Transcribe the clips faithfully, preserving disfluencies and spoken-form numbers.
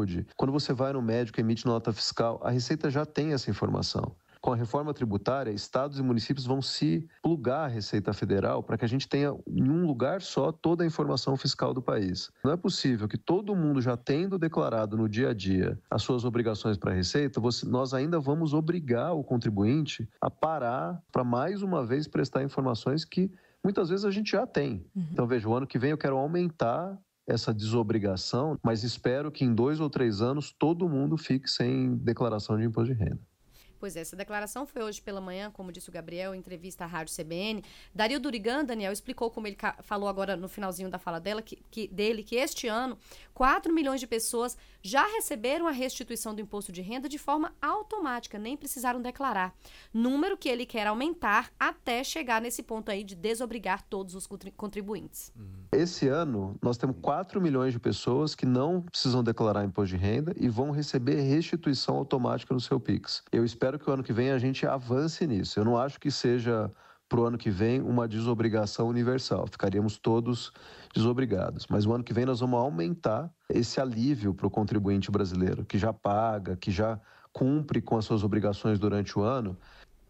saúde, quando você vai no médico e emite nota fiscal, a Receita já tem essa informação. Com a reforma tributária, estados e municípios vão se plugar à Receita Federal para que a gente tenha em um lugar só toda a informação fiscal do país. Não é possível que todo mundo já tendo declarado no dia a dia as suas obrigações para a Receita, você, nós ainda vamos obrigar o contribuinte a parar para mais uma vez prestar informações que muitas vezes a gente já tem. Uhum. Então veja, o ano que vem eu quero aumentar essa desobrigação, mas espero que em dois ou três anos todo mundo fique sem declaração de imposto de renda. Pois é, essa declaração foi hoje pela manhã, como disse o Gabriel, em entrevista à Rádio C B N. Dario Durigan, Daniel, explicou, como ele ca- falou agora no finalzinho da fala dela, que, que, dele, que este ano quatro milhões de pessoas já receberam a restituição do imposto de renda de forma automática, nem precisaram declarar. Número que ele quer aumentar até chegar nesse ponto aí de desobrigar todos os contribuintes. Esse ano, nós temos quatro milhões de pessoas que não precisam declarar imposto de renda e vão receber restituição automática no seu Pix. Eu espero Espero que o ano que vem a gente avance nisso. Eu não acho que seja para o ano que vem uma desobrigação universal. Ficaríamos todos desobrigados. Mas o ano que vem nós vamos aumentar esse alívio para o contribuinte brasileiro, que já paga, que já cumpre com as suas obrigações durante o ano.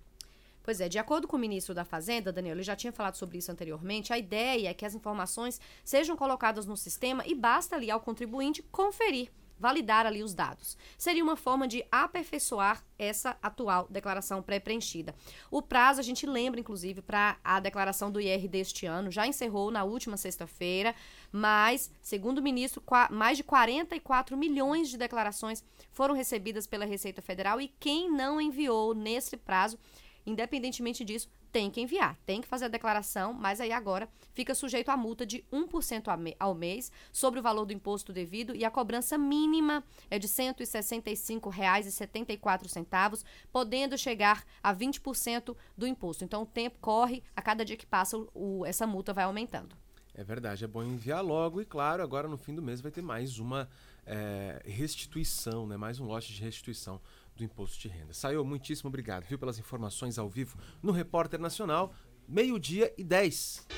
Pois é, de acordo com o ministro da Fazenda, Daniel, ele já tinha falado sobre isso anteriormente, a ideia é que as informações sejam colocadas no sistema e basta ali ao contribuinte conferir, validar ali os dados. Seria uma forma de aperfeiçoar essa atual declaração pré-preenchida. O prazo, a gente lembra, inclusive, para a declaração do I R deste ano, já encerrou na última sexta-feira, mas, segundo o ministro, mais de quarenta e quatro milhões de declarações foram recebidas pela Receita Federal e quem não enviou nesse prazo, independentemente disso, tem que enviar, tem que fazer a declaração, mas aí agora fica sujeito à multa de um por cento ao mês sobre o valor do imposto devido e a cobrança mínima é de cento e sessenta e cinco reais e setenta e quatro centavos, podendo chegar a vinte por cento do imposto. Então o tempo corre, a cada dia que passa o, essa multa vai aumentando. É verdade, é bom enviar logo e, claro, agora no fim do mês vai ter mais uma é, restituição, né? Mais um lote de restituição do imposto de renda. Saiu, muitíssimo obrigado, viu, pelas informações ao vivo no Repórter Nacional, meio-dia e dez.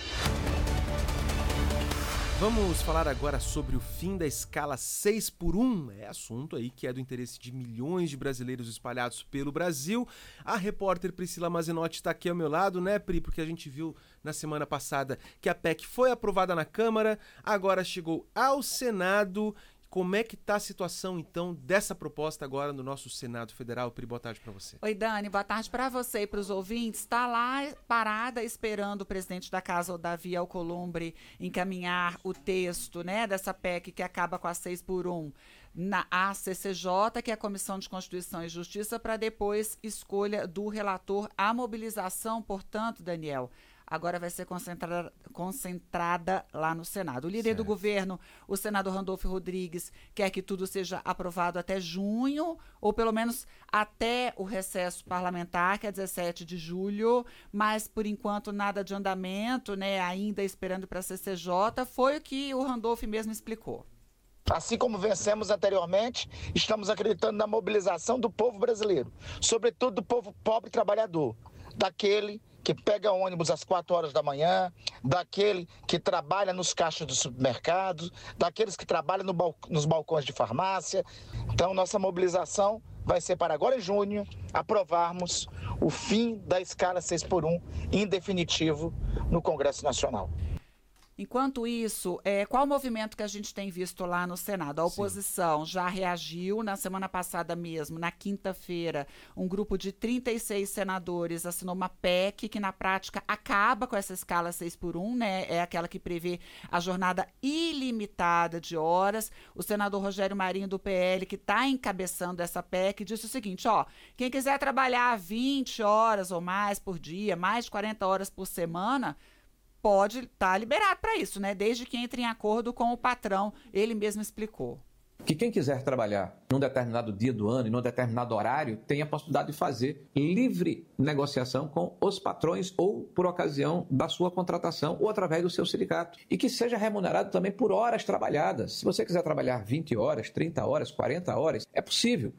Vamos falar agora sobre o fim da escala seis por um. É assunto aí que é do interesse de milhões de brasileiros espalhados pelo Brasil. A repórter Priscila Mazenotti está aqui ao meu lado, né, Pri? Porque a gente viu na semana passada que a P E C foi aprovada na Câmara, agora chegou ao Senado. Como é que está a situação, então, dessa proposta agora no nosso Senado Federal? Pri, boa tarde para você. Oi, Dani, boa tarde para você e para os ouvintes. Está lá parada esperando o presidente da Casa, o Davi Alcolumbre, encaminhar o texto, né, dessa P E C que acaba com a seis por um na A C C J, que é a Comissão de Constituição e Justiça, para depois escolha do relator. A mobilização, portanto, Daniel, agora vai ser concentrada, concentrada lá no Senado. O líder certo. do governo, o senador Randolfo Rodrigues, quer que tudo seja aprovado até junho, ou pelo menos até o recesso parlamentar, que é dezessete de julho, mas por enquanto nada de andamento, né, ainda esperando para a C C J, foi o que o Randolfo mesmo explicou. Assim como vencemos anteriormente, estamos acreditando na mobilização do povo brasileiro, sobretudo do povo pobre trabalhador, daquele que pega ônibus às quatro horas da manhã, daquele que trabalha nos caixas dos supermercados, daqueles que trabalham no bal- nos balcões de farmácia. Então, nossa mobilização vai ser para agora em junho aprovarmos o fim da escala seis por um em definitivo no Congresso Nacional. Enquanto isso, é, qual o movimento que a gente tem visto lá no Senado? A oposição Sim. já reagiu. Na semana passada mesmo, na quinta-feira, um grupo de trinta e seis senadores assinou uma P E C que, na prática, acaba com essa escala seis por um, né? É aquela que prevê a jornada ilimitada de horas. O senador Rogério Marinho, do P L, que está encabeçando essa P E C, disse o seguinte, ó, quem quiser trabalhar vinte horas ou mais por dia, mais de quarenta horas por semana, pode estar tá liberado para isso, né? Desde que entre em acordo com o patrão, ele mesmo explicou. Que quem quiser trabalhar num determinado dia do ano e num determinado horário tem a possibilidade de fazer livre negociação com os patrões ou por ocasião da sua contratação ou através do seu sindicato. E que seja remunerado também por horas trabalhadas. Se você quiser trabalhar vinte horas, trinta horas, quarenta horas, é possível.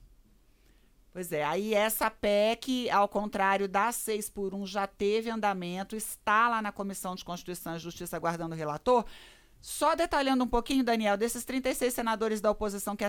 Pois é, aí essa P E C, ao contrário da seis por um, já teve andamento, está lá na Comissão de Constituição e Justiça aguardando o relator. Só detalhando um pouquinho, Daniel, desses trinta e seis senadores da oposição que